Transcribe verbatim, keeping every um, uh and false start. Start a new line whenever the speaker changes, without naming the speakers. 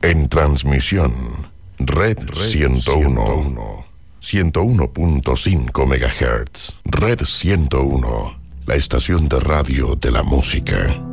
En transmisión, Red, Red ciento uno. ciento uno punto cinco megahertz. Red ciento uno, la estación de radio de la música.